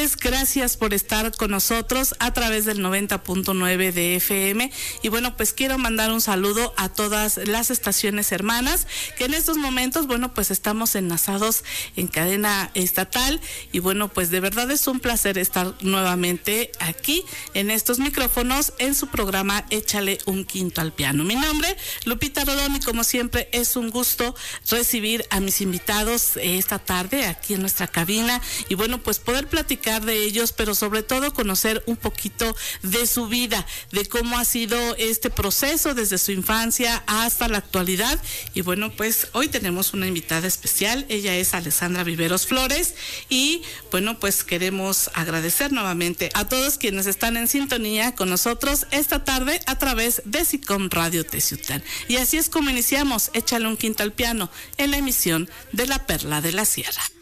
tardes, gracias por estar con nosotros a través del 90.9 de FM. Y bueno, pues quiero mandar un saludo a todas las estaciones hermanas que en estos momentos, bueno, pues estamos enlazados en cadena estatal. Y bueno, pues de verdad es un placer estar nuevamente aquí en estos micrófonos en su programa Échale un quinto al piano. Mi nombre, Lupita Rodón, y como siempre es un gusto recibir a mis invitados esta tarde aquí en nuestra cabina y bueno, pues poder platicar de ellos, pero sobre todo conocer un poquito de su vida, de cómo ha sido este proceso desde su infancia hasta la actualidad. Y bueno, pues hoy tenemos una invitada especial, ella es Alessandra Viveros Flores y bueno, pues queremos agradecer nuevamente a todos quienes están en sintonía con nosotros esta tarde a través de SICOM Radio Teciutlán. Y así es como iniciamos Échale un quinto al piano en la emisión de La Perla de la Sierra.